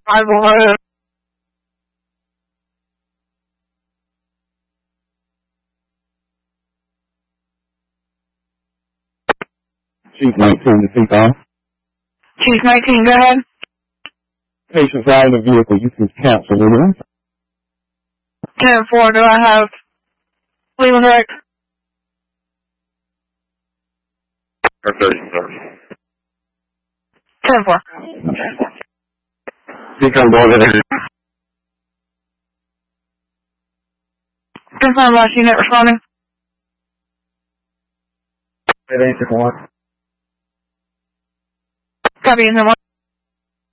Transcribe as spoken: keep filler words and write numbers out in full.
I will. Chief nineteen to speak on. Chief nineteen, go ahead. Patients out in the vehicle, you can cancel it. ten four, do I have Leland Rex? ten thirty, sir. ten four. Speak on board with it. Confirm last unit responding. It ain't the one. Copy, and then one.